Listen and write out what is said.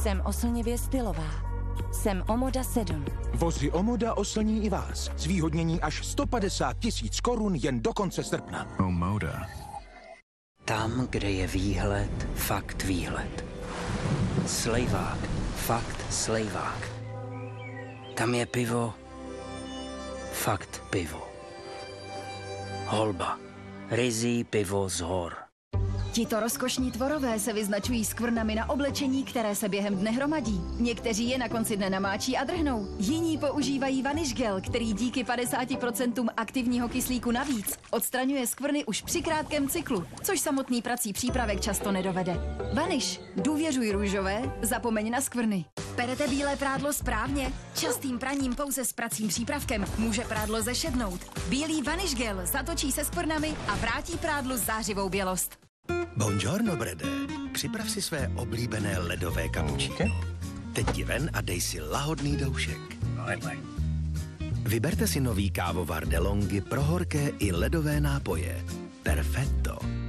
Jsem oslnivě stylová. Jsem Omoda 7. Vozy Omoda oslní i vás. Zvýhodnění až 150 000 korun jen do konce srpna. Omoda. Tam, kde je výhled, fakt výhled. Slejvák, fakt slejvák. Tam je pivo, fakt pivo. Holba, ryzí pivo z hor. Tito rozkošní tvorové se vyznačují skvrnami na oblečení, které se během dne hromadí. Někteří je na konci dne namáčí a drhnou. Jiní používají vanish gel, který díky 50% aktivního kyslíku navíc odstraňuje skvrny už při krátkém cyklu, což samotný prací přípravek často nedovede. Vanish, důvěřuj růžové, zapomeň na skvrny. Perete bílé prádlo správně? Častým praním pouze s pracím přípravkem může prádlo zešednout. Bílý vanish gel zatočí se skvrnami a vrátí prádlu zářivou bělost. Buongiorno, Brede. Připrav si své oblíbené ledové kapučíky. Teď ti ven a dej si lahodný doušek. Vyberte si nový kávovar DeLonghi pro horké i ledové nápoje. Perfetto.